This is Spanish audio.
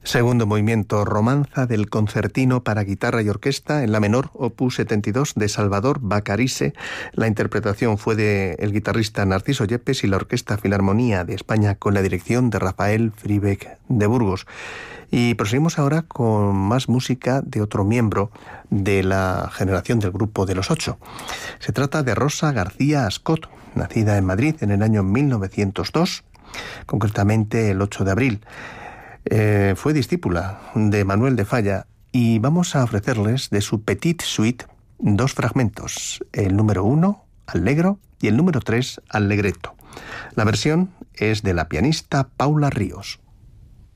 Segundo movimiento, romanza del concertino para guitarra y orquesta en la menor, opus 72 de Salvador Bacarise. La interpretación fue del guitarrista Narciso Yepes y la Orquesta Filarmonía de España con la dirección de Rafael Fribeck de Burgos. Y proseguimos ahora con más música de otro miembro de la generación del grupo de los 8. Se trata de Rosa García Ascot, nacida en Madrid en el año 1902, concretamente el 8 de abril. Fue discípula de Manuel de Falla y vamos a ofrecerles de su Petite Suite dos fragmentos, el número 1, Allegro, y el número 3, Allegretto. La versión es de la pianista Paula Ríos.